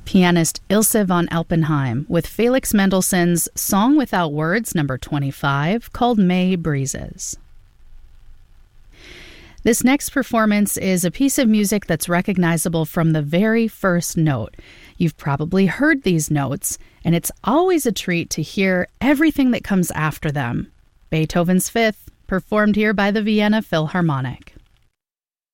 pianist Ilse von Alpenheim with Felix Mendelssohn's Song Without Words, number 25, called May Breezes. This next performance is a piece of music that's recognizable from the very first note. You've probably heard these notes, and it's always a treat to hear everything that comes after them. Beethoven's Fifth, performed here by the Vienna Philharmonic.